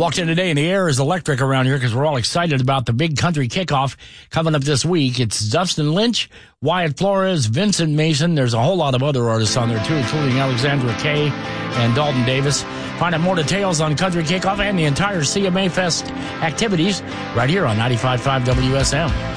Walked in today and the air is electric around here because we're all excited about the big country kickoff coming up this week. It's Dustin Lynch, Wyatt Flores, Vincent Mason. There's a whole lot of other artists on there too, including Alexandra Kay and Dalton Davis. Find out more details on Country Kickoff and the entire CMA Fest activities right here on 95.5 WSM.